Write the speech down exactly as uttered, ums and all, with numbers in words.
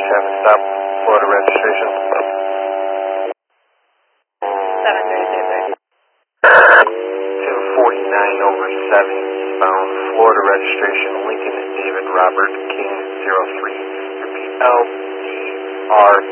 traffic stop, Florida registration. seven three three three. two forty-nine over seven eastbound, Florida registration, Lincoln David Robert King zero three. Repeat, L D R